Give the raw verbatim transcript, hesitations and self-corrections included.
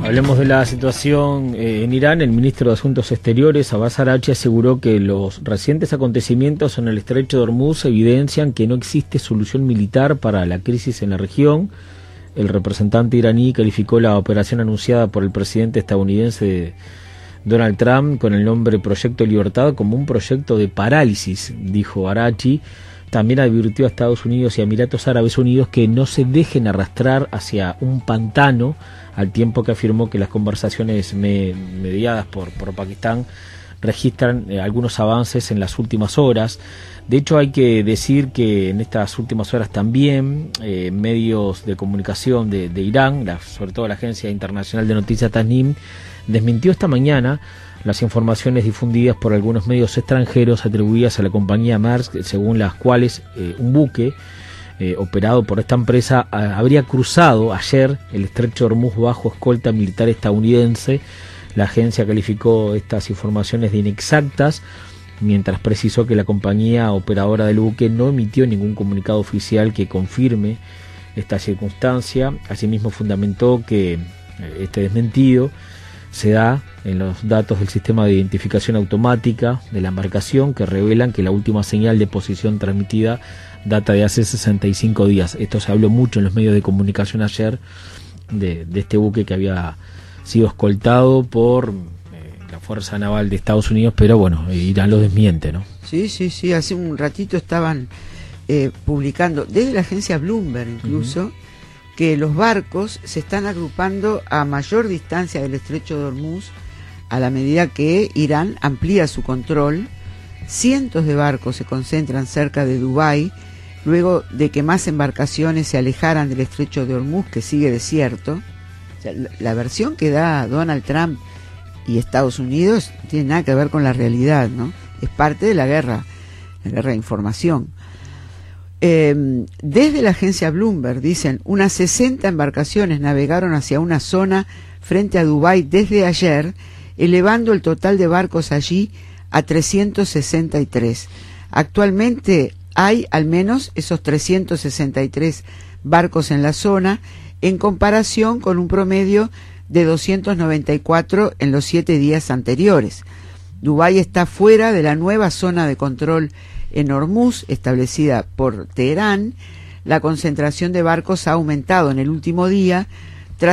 Hablemos de la situación eh, en Irán. El ministro de Asuntos Exteriores, Abbas Araghchi, aseguró que los recientes acontecimientos en el estrecho de Hormuz evidencian que no existe solución militar para la crisis en la región. El representante iraní calificó la operación anunciada por el presidente estadounidense Donald Trump con el nombre Proyecto Libertad como un proyecto de parálisis, dijo Araghchi. También advirtió a Estados Unidos y a Emiratos Árabes Unidos que no se dejen arrastrar hacia un pantano, al tiempo que afirmó que las conversaciones me, mediadas por, por Pakistán registran eh, algunos avances en las últimas horas. De hecho, hay que decir que en estas últimas horas también eh, medios de comunicación de, de Irán, la, sobre todo la Agencia Internacional de Noticias Tasnim, desmintió esta mañana las informaciones difundidas por algunos medios extranjeros atribuidas a la compañía Maersk, según las cuales eh, un buque eh, operado por esta empresa a, habría cruzado ayer el estrecho de Hormuz bajo escolta militar estadounidense. La agencia calificó estas informaciones de inexactas, mientras precisó que la compañía operadora del buque no emitió ningún comunicado oficial que confirme esta circunstancia. Asimismo, fundamentó que eh, este desmentido se da en los datos del sistema de identificación automática de la embarcación, que revelan que la última señal de posición transmitida data de hace sesenta y cinco días. Esto se habló mucho en los medios de comunicación ayer de, de este buque que había sido escoltado por eh, la Fuerza Naval de Estados Unidos, pero bueno, Irán lo desmiente, ¿no? Sí, sí, sí, hace un ratito estaban eh, publicando, desde la agencia Bloomberg incluso, uh-huh, que los barcos se están agrupando a mayor distancia del estrecho de Hormuz a la medida que Irán amplía su control. Cientos de barcos se concentran cerca de Dubái luego de que más embarcaciones se alejaran del estrecho de Hormuz, que sigue desierto. O sea, la, la versión que da Donald Trump y Estados Unidos no tiene nada que ver con la realidad, ¿no? Es parte de la guerra, la guerra de información. Eh, desde la agencia Bloomberg dicen, unas sesenta embarcaciones navegaron hacia una zona frente a Dubái desde ayer, elevando el total de barcos allí a trescientos sesenta y tres. Actualmente hay al menos esos trescientos sesenta y tres barcos en la zona, en comparación con un promedio de doscientos noventa y cuatro en los siete días anteriores. Dubái está fuera de la nueva zona de control en Hormuz, establecida por Teherán. La concentración de barcos ha aumentado en el último día,